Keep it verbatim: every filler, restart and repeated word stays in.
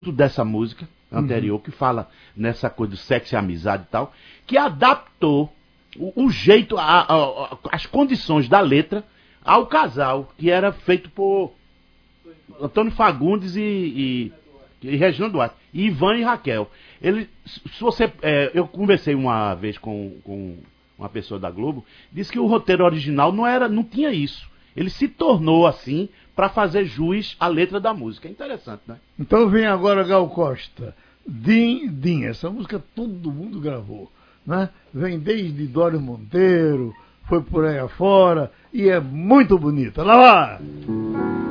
dessa música anterior, uhum. que fala nessa coisa do sexo e amizade e tal, que adaptou o, o jeito, a, a, a, as condições da letra ao casal, que era feito por Antônio Fagundes e, e, e Regina Duarte, e Ivan e Raquel. Ele, se você, é, eu conversei uma vez com, com uma pessoa da Globo, disse que o roteiro original não, era, não tinha isso. Ele se tornou assim para fazer jus à letra da música. É interessante, né? Então vem agora Gal Costa. Din, Din. Essa música todo mundo gravou, né? Vem desde Dório Monteiro, foi por aí afora e é muito bonita. Lá vai!